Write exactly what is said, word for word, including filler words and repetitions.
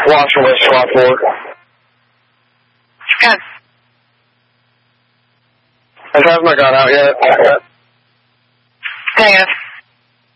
Watcher West Squad four. Good. Has Hazmat got out yet? Negative.